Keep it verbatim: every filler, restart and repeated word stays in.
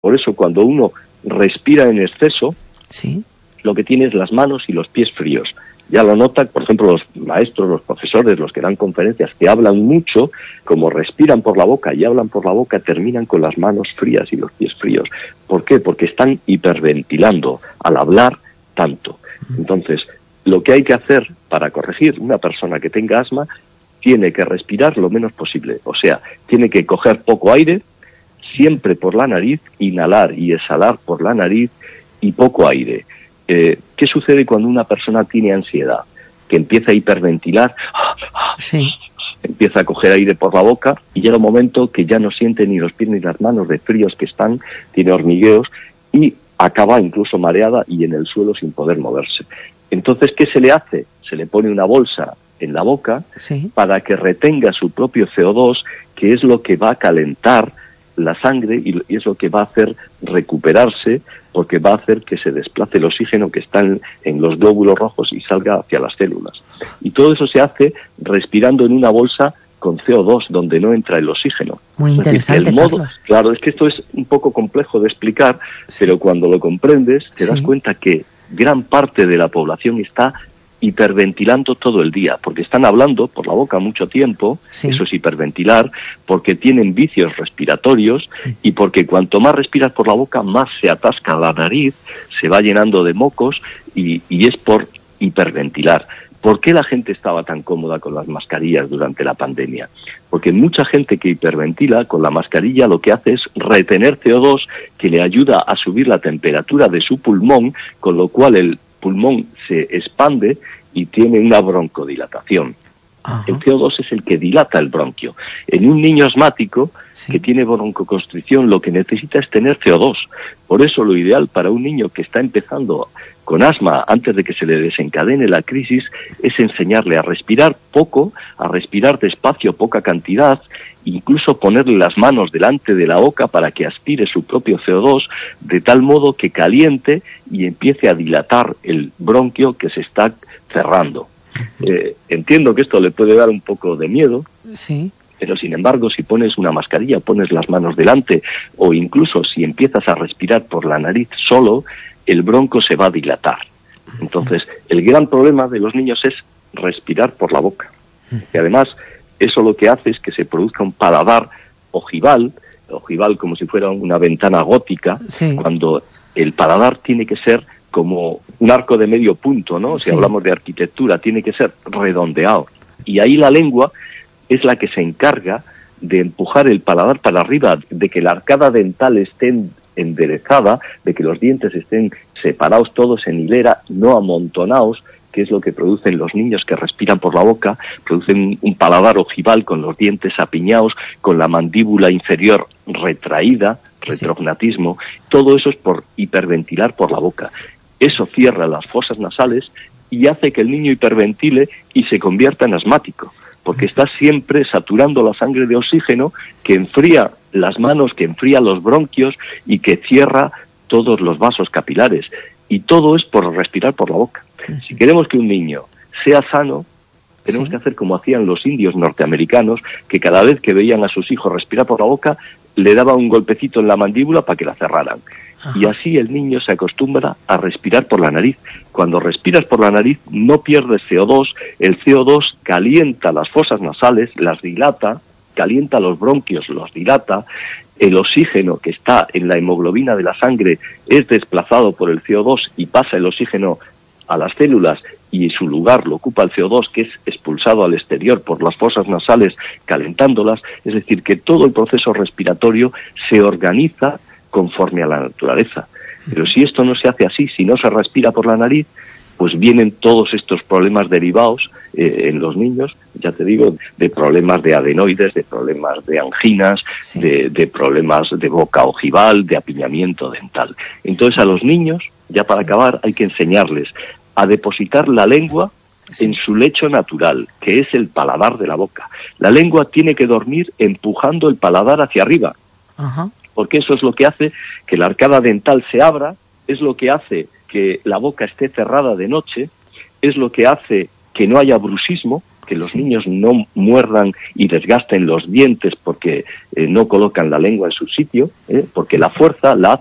Por eso cuando uno respira en exceso, sí, lo que tiene es las manos y los pies fríos. Ya lo notan, por ejemplo, los maestros, los profesores, los que dan conferencias, que hablan mucho, como respiran por la boca y hablan por la boca, terminan con las manos frías y los pies fríos. ¿Por qué? Porque están hiperventilando al hablar tanto. Entonces, lo que hay que hacer para corregir una persona que tenga asma, tiene que respirar lo menos posible. O sea, tiene que coger poco aire, siempre por la nariz, inhalar y exhalar por la nariz y poco aire. Eh, ¿Qué sucede cuando una persona tiene ansiedad? Que empieza a hiperventilar, sí, empieza a coger aire por la boca y llega un momento que ya no siente ni los pies ni las manos de fríos que están, tiene hormigueos y acaba incluso mareada y en el suelo sin poder moverse. Entonces, ¿qué se le hace? Se le pone una bolsa en la boca, sí, para que retenga su propio C O dos, que es lo que va a calentar la sangre y es lo que va a hacer recuperarse, porque va a hacer que se desplace el oxígeno que está en, en los glóbulos rojos y salga hacia las células. Y todo eso se hace respirando en una bolsa con C O dos, donde no entra el oxígeno. Muy interesante, es decir, el modo, Carlos. Claro, es que esto es un poco complejo de explicar, sí, pero cuando lo comprendes te das sí. cuenta que gran parte de la población está hiperventilando todo el día, porque están hablando por la boca mucho tiempo, sí, eso es hiperventilar, porque tienen vicios respiratorios y porque cuanto más respiras por la boca, más se atasca la nariz, se va llenando de mocos y, y es por hiperventilar. ¿Por qué la gente estaba tan cómoda con las mascarillas durante la pandemia? Porque mucha gente que hiperventila con la mascarilla lo que hace es retener C O dos, que le ayuda a subir la temperatura de su pulmón, con lo cual el pulmón se expande y tiene una broncodilatación. Ajá. El C O dos es el que dilata el bronquio. En un niño asmático, sí, que tiene broncoconstricción, lo que necesita es tener C O dos. Por eso lo ideal para un niño que está empezando con asma, antes de que se le desencadene la crisis, es enseñarle a respirar poco, a respirar despacio, poca cantidad, incluso ponerle las manos delante de la boca para que aspire su propio C O dos, de tal modo que caliente y empiece a dilatar el bronquio que se está cerrando. Eh, entiendo que esto le puede dar un poco de miedo, sí, pero sin embargo, si pones una mascarilla, pones las manos delante, o incluso si empiezas a respirar por la nariz solo, el bronco se va a dilatar. Entonces, el gran problema de los niños es respirar por la boca. Y además, eso lo que hace es que se produzca un paladar ojival, ojival como si fuera una ventana gótica, sí, cuando el paladar tiene que ser como un arco de medio punto, ¿no? Si sí, hablamos de arquitectura, tiene que ser redondeado. Y ahí la lengua es la que se encarga de empujar el paladar para arriba, de que la arcada dental esté enderezada, de que los dientes estén separados todos en hilera, no amontonados, que es lo que producen los niños que respiran por la boca, producen un paladar ojival con los dientes apiñados, con la mandíbula inferior retraída, retrognatismo. Todo eso es por hiperventilar por la boca. Eso cierra las fosas nasales y hace que el niño hiperventile y se convierta en asmático, porque está siempre saturando la sangre de oxígeno que enfría las manos, que enfría los bronquios y que cierra todos los vasos capilares. Y todo es por respirar por la boca. Si queremos que un niño sea sano, tenemos sí, que hacer como hacían los indios norteamericanos, que cada vez que veían a sus hijos respirar por la boca, le daban un golpecito en la mandíbula para que la cerraran. Ajá. Y así el niño se acostumbra a respirar por la nariz. Cuando respiras por la nariz no pierdes C O dos, el C O dos calienta las fosas nasales, las dilata, calienta los bronquios, los dilata, el oxígeno que está en la hemoglobina de la sangre es desplazado por el C O dos y pasa el oxígeno a las células y su lugar lo ocupa el C O dos, que es expulsado al exterior por las fosas nasales calentándolas. Es decir, que todo el proceso respiratorio se organiza conforme a la naturaleza. Pero si esto no se hace así, si no se respira por la nariz, pues vienen todos estos problemas derivados eh, en los niños, ya te digo, de problemas de adenoides, de problemas de anginas, sí, de, de problemas de boca ojival, de apiñamiento dental. Entonces a los niños, ya para sí, acabar, hay que enseñarles a depositar la lengua sí, en su lecho natural, que es el paladar de la boca. La lengua tiene que dormir empujando el paladar hacia arriba. Ajá. Porque eso es lo que hace que la arcada dental se abra, es lo que hace que la boca esté cerrada de noche, es lo que hace que no haya bruxismo, que los sí. niños no muerdan y desgasten los dientes porque eh, no colocan la lengua en su sitio, ¿eh? porque la fuerza la